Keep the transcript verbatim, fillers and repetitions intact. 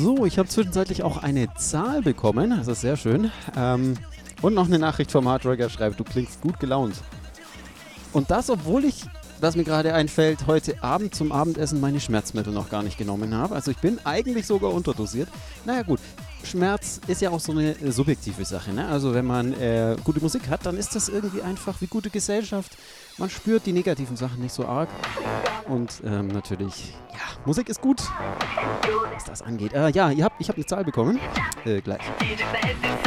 So, ich habe zwischenzeitlich auch eine Zahl bekommen. Das ist sehr schön. Ähm, und noch eine Nachricht vom Hardrocker schreibt, du klingst gut gelaunt. Und das, obwohl ich, was mir gerade einfällt, heute Abend zum Abendessen meine Schmerzmittel noch gar nicht genommen habe. Also ich bin eigentlich sogar unterdosiert. Naja gut, Schmerz ist ja auch so eine äh, subjektive Sache. Ne? Also wenn man äh, gute Musik hat, dann ist das irgendwie einfach wie gute Gesellschaft. Man spürt die negativen Sachen nicht so arg. Und ähm, natürlich, ja, Musik ist gut, was das angeht. Äh, ja, ihr habt, ich habe eine Zahl bekommen. Äh, gleich.